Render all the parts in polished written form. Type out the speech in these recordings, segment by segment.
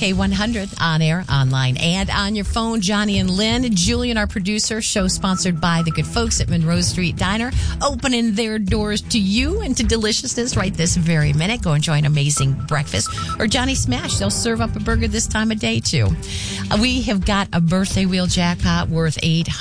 K100 on air, online, and on your phone. Johnny and Lynn, Julian, our producer, show sponsored by the good folks at Monroe Street Diner, opening their doors to you and to deliciousness right this very minute. Go enjoy an amazing breakfast. Or Johnny Smash, they'll serve up a burger this time of day, too. We have got a birthday wheel jackpot worth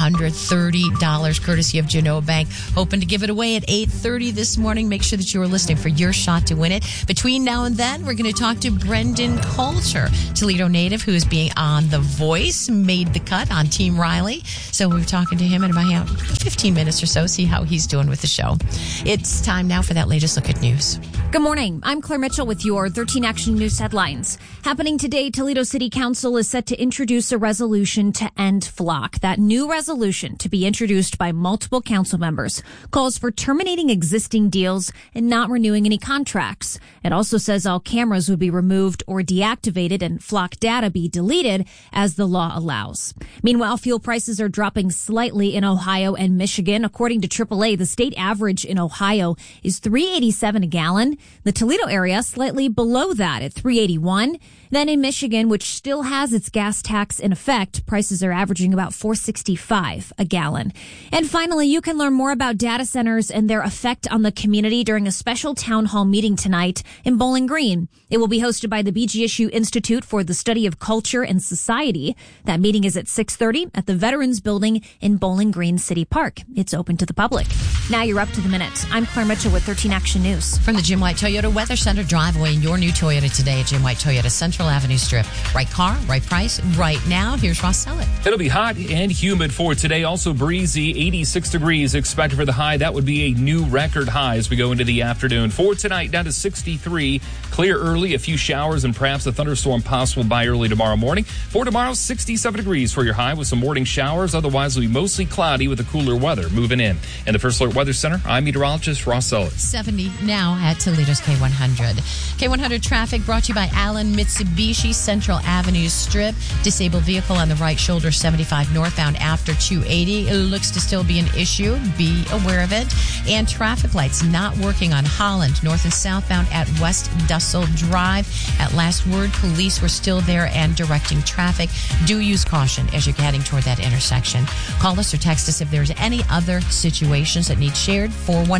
$830, courtesy of Genoa Bank. Hoping to give it away at 8:30 this morning. Make sure that you are listening for your shot to win it. Between now and then, we're going to talk to Brendan Coulter, Toledo native, who is being on The Voice, made the cut on Team Riley. So we're talking to him in about 15 minutes or so, see how he's doing with the show. It's time now for that latest look at news. Good morning. I'm Claire Mitchell with your 13 Action News headlines. Happening today, Toledo City Council is set to introduce a resolution to end flock. That new resolution, to be introduced by multiple council members, calls for terminating existing deals and not renewing any contracts. It also says all cameras would be removed or deactivated and flock data be deleted as the law allows. Meanwhile, fuel prices are dropping slightly in Ohio and Michigan. According to AAA, the state average in Ohio is $3.87 a gallon. The Toledo area slightly below that at $3.81. Then in Michigan, which still has its gas tax in effect, prices are averaging about $4.65 a gallon. And finally, you can learn more about data centers and their effect on the community during a special town hall meeting tonight in Bowling Green. It will be hosted by the BGSU Institute for the Study of Culture and Society. That meeting is at 6:30 at the Veterans Building in Bowling Green City Park. It's open to the public. Now you're up to the minute. I'm Claire Mitchell with 13 Action News. From the Jim White Toyota Weather Center, drive away in your new Toyota today at Jim White Toyota Central Avenue Strip. Right car, right price, right now. Here's Ross Sellett. It'll be hot and humid for today. Also breezy, 86 degrees expected for the high. That would be a new record high as we go into the afternoon. For tonight, down to 63. Clear early, a few showers and perhaps a thunderstorm possible by early tomorrow morning. For tomorrow, 67 degrees for your high with some morning showers. Otherwise, it'll be mostly cloudy with the cooler weather moving in. In the First Alert Weather Center, I'm meteorologist Ross Sellett. 70 now at Toledo's K100. K100 traffic brought to you by Allen Mitsubishi, Central Avenue Strip. Disabled vehicle on the right shoulder, 75 northbound after 280. It looks to still be an issue. Be aware of it. And traffic lights not working on Holland, north and southbound at West Dussel Drive. At last word, police were still there and directing traffic. Do use caution as you're heading toward that intersection. Call us or text us if there's any other situations that need shared.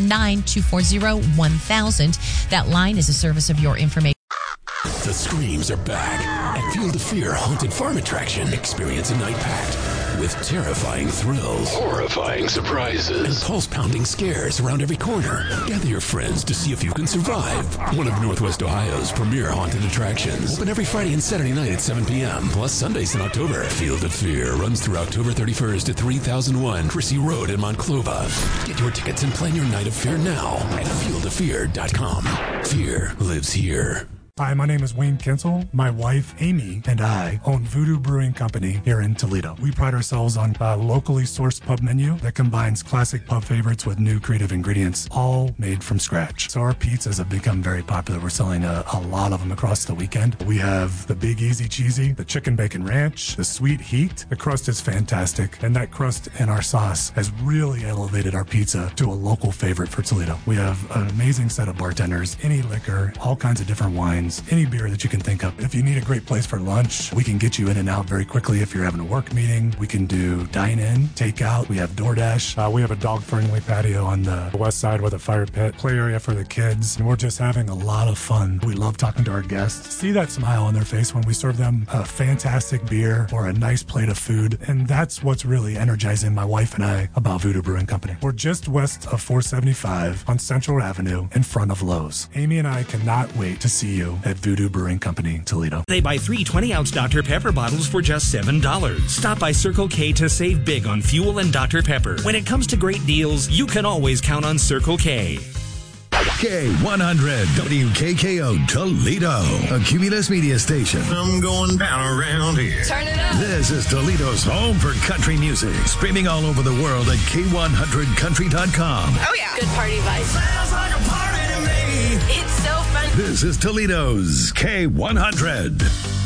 419-240-1000. That line is a service of your information. The screams are back at Field of Fear Haunted Farm Attraction. Experience a night packed with terrifying thrills, horrifying surprises, and pulse-pounding scares around every corner. Gather your friends to see if you can survive. One of Northwest Ohio's premier haunted attractions. Open every Friday and Saturday night at 7 p.m. Plus Sundays in October. Field of Fear runs through October 31st at 3001 Chrissy Road in Monclova. Get your tickets and plan your night of fear now at fieldoffear.com. Fear lives here. Hi, my name is Wayne Kinsel. My wife, Amy, and I own Voodoo Brewing Company here in Toledo. We pride ourselves on a locally sourced pub menu that combines classic pub favorites with new creative ingredients, all made from scratch. So our pizzas have become very popular. We're selling a lot of them across the weekend. We have the Big Easy Cheesy, the Chicken Bacon Ranch, the Sweet Heat. The crust is fantastic, and that crust and our sauce has really elevated our pizza to a local favorite for Toledo. We have an amazing set of bartenders, any liquor, all kinds of different wines, any beer that you can think of. If you need a great place for lunch, we can get you in and out very quickly. If you're having a work meeting, we can do dine-in, takeout. We have DoorDash. We have a dog-friendly patio on the west side with a fire pit, play area for the kids, and we're just having a lot of fun. We love talking to our guests. See that smile on their face when we serve them a fantastic beer or a nice plate of food, and that's what's really energizing my wife and I about Voodoo Brewing Company. We're just west of 475 on Central Avenue in front of Lowe's. Amy and I cannot wait to see you at Voodoo Brewing Company, Toledo. They buy 3 20-ounce Dr. Pepper bottles for just $7. Stop by Circle K to save big on fuel and Dr. Pepper. When it comes to great deals, you can always count on Circle K. K100 WKKO Toledo, a Cumulus media station. I'm going down around here. Turn it up. This is Toledo's home for country music. Streaming all over the world at K100country.com. Oh, yeah. Good party vibes. Sounds like a party to me. It's so fun. This is Toledo's K100.